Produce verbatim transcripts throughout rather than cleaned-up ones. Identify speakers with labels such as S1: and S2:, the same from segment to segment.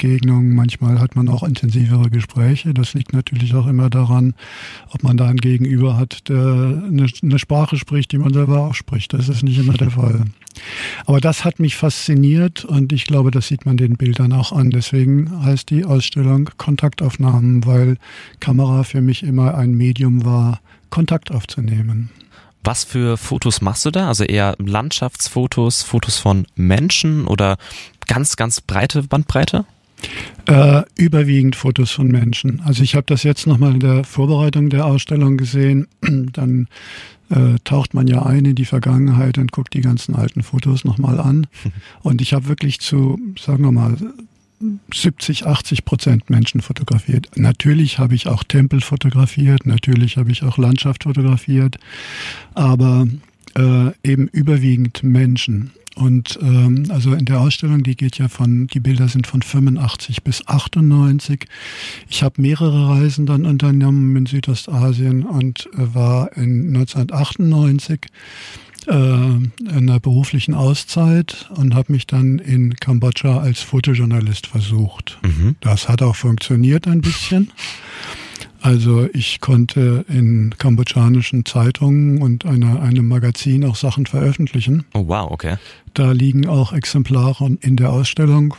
S1: Begegnungen, manchmal hat man auch intensivere Gespräche. Das liegt natürlich auch immer daran, ob man da einen Gegenüber hat, der eine, eine Sprache spricht, die man selber auch spricht. Das ist nicht immer der Fall. Aber das hat mich fasziniert und ich glaube, das sieht man den Bildern auch an. Deswegen heißt die Ausstellung Kontaktaufnahmen, weil Kamera für mich immer ein Medium war, Kontakt aufzunehmen.
S2: Was für Fotos machst du da? Also eher Landschaftsfotos, Fotos von Menschen oder ganz, ganz breite Bandbreite?
S1: Äh, überwiegend Fotos von Menschen. Also ich habe das jetzt nochmal in der Vorbereitung der Ausstellung gesehen. Dann äh, taucht man ja ein in die Vergangenheit und guckt die ganzen alten Fotos nochmal an. Und ich habe wirklich zu, sagen wir mal, siebzig, achtzig Prozent Menschen fotografiert. Natürlich habe ich auch Tempel fotografiert, natürlich habe ich auch Landschaft fotografiert, aber äh, eben überwiegend Menschen. Und ähm, also in der Ausstellung, die geht ja von, die Bilder sind von fünfundachtzig bis achtundneunzig. Ich habe mehrere Reisen dann unternommen in Südostasien und äh, war in neunzehnhundertachtundneunzig in einer beruflichen Auszeit und habe mich dann in Kambodscha als Fotojournalist versucht. Mhm. Das hat auch funktioniert ein bisschen. Also ich konnte in kambodschanischen Zeitungen und einer, einem Magazin auch Sachen veröffentlichen.
S2: Oh wow, okay.
S1: Da liegen auch Exemplare in der Ausstellung.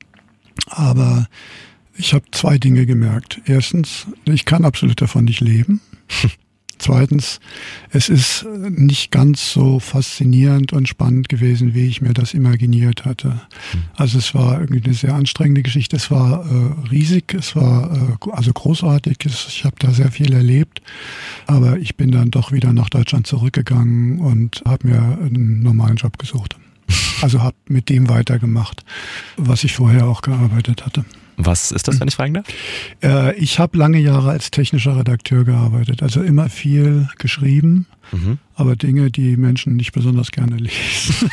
S1: Aber ich habe zwei Dinge gemerkt. Erstens, ich kann absolut davon nicht leben. Zweitens, es ist nicht ganz so faszinierend und spannend gewesen, wie ich mir das imaginiert hatte. Also es war irgendwie eine sehr anstrengende Geschichte. Es war äh, riesig, es war äh, also großartig. Ich habe da sehr viel erlebt, aber ich bin dann doch wieder nach Deutschland zurückgegangen und habe mir einen normalen Job gesucht. Also habe mit dem weitergemacht, was ich vorher auch gearbeitet hatte.
S2: Was ist das, wenn ich fragen darf?
S1: Äh, ich habe lange Jahre als technischer Redakteur gearbeitet, also immer viel geschrieben, mhm. aber Dinge, die Menschen nicht besonders gerne lesen,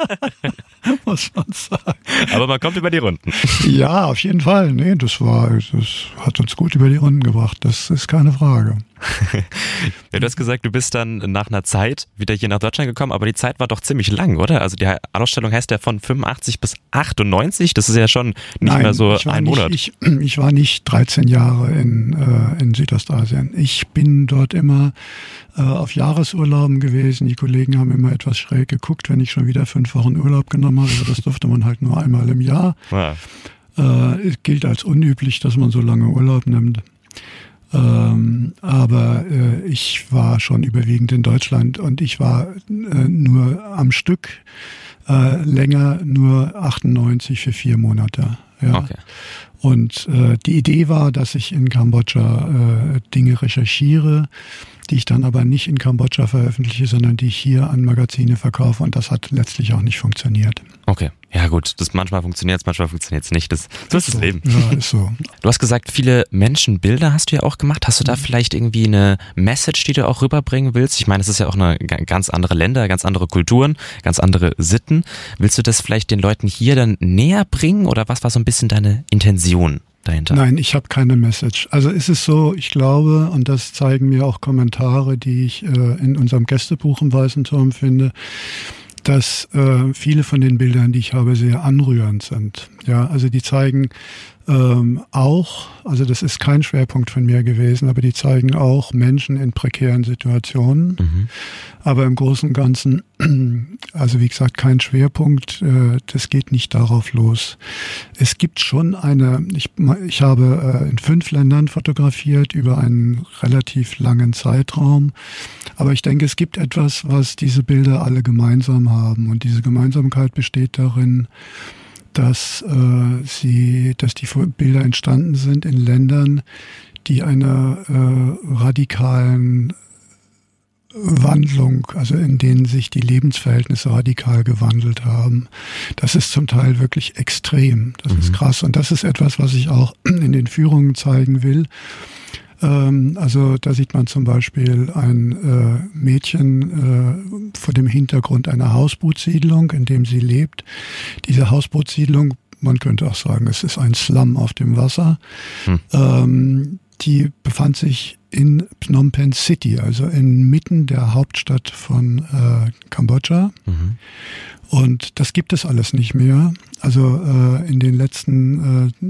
S1: muss man sagen.
S2: Aber man kommt über die Runden.
S1: Ja, auf jeden Fall. Nee, das war, das hat uns gut über die Runden gebracht, das ist keine Frage.
S2: Ja, du hast gesagt, du bist dann nach einer Zeit wieder hier nach Deutschland gekommen, aber die Zeit war doch ziemlich lang, oder? Also die Ausstellung heißt ja von fünfundachtzig bis achtundneunzig, das ist ja schon nicht
S1: Nein,
S2: mehr so
S1: ich war
S2: ein
S1: nicht,
S2: Monat.
S1: Ich, ich war nicht dreizehn Jahre in, äh, in Südostasien. Ich bin dort immer äh, auf Jahresurlauben gewesen. Die Kollegen haben immer etwas schräg geguckt, wenn ich schon wieder fünf Wochen Urlaub genommen habe. Aber das durfte man halt nur einmal im Jahr. Ja. Äh, es gilt als unüblich, dass man so lange Urlaub nimmt. Ähm, aber äh, ich war schon überwiegend in Deutschland und ich war äh, nur am Stück äh, länger, nur achtundneunzig für vier Monate. Ja. Okay. Und äh, die Idee war, dass ich in Kambodscha äh, Dinge recherchiere, die ich dann aber nicht in Kambodscha veröffentliche, sondern die ich hier an Magazine verkaufe, und das hat letztlich auch nicht funktioniert.
S2: Okay, ja gut, das manchmal funktioniert es, manchmal funktioniert es nicht. Das, so ist, ist das so. Leben.
S1: Ja, ist so.
S2: Du hast gesagt, viele Menschenbilder hast du ja auch gemacht. Hast du da vielleicht irgendwie eine Message, die du auch rüberbringen willst? Ich meine, es ist ja auch eine ganz andere Länder, ganz andere Kulturen, ganz andere Sitten. Willst du das vielleicht den Leuten hier dann näher bringen oder was war so ein bisschen deine Intention dahinter?
S1: Nein, ich habe keine Message. Also ist es so, ich glaube, und das zeigen mir auch Kommentare, die ich äh, in unserem Gästebuch im Weißen Turm finde, dass äh, viele von den Bildern, die ich habe, sehr anrührend sind. Ja, also die zeigen ähm, auch, also das ist kein Schwerpunkt von mir gewesen, aber die zeigen auch Menschen in prekären Situationen. Mhm. Aber im Großen und Ganzen, also wie gesagt, kein Schwerpunkt, äh, das geht nicht darauf los. Es gibt schon eine, ich, ich habe äh, in fünf Ländern fotografiert über einen relativ langen Zeitraum, aber ich denke, es gibt etwas, was diese Bilder alle gemeinsam haben, und diese Gemeinsamkeit besteht darin, dass äh, sie, dass die Bilder entstanden sind in Ländern, die einer äh, radikalen Wandlung, also in denen sich die Lebensverhältnisse radikal gewandelt haben. Das ist zum Teil wirklich extrem. Das mhm. ist krass. Und das ist etwas, was ich auch in den Führungen zeigen will. Ähm, also da sieht man zum Beispiel ein äh, Mädchen äh, vor dem Hintergrund einer Hausbootsiedlung, in dem sie lebt. Diese Hausbootsiedlung, man könnte auch sagen, es ist ein Slum auf dem Wasser. Mhm. Ähm, die befand sich in Phnom Penh City, also inmitten der Hauptstadt von äh, Kambodscha. Mhm. Und das gibt es alles nicht mehr. Also äh, in den letzten äh,